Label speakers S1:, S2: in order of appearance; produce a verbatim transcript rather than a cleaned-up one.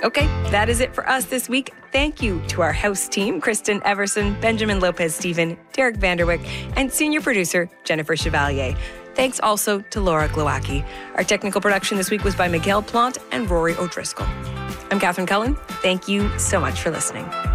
S1: Okay, that is it for us this week. Thank you to our house team, Kristen Everson, Benjamin Lopez-Stephen, Derek Vanderwick, and senior producer, Jennifer Chevalier. Thanks also to Laura Glowacki. Our technical production this week was by Miguel Plant and Rory O'Driscoll. I'm Catherine Cullen. Thank you so much for listening.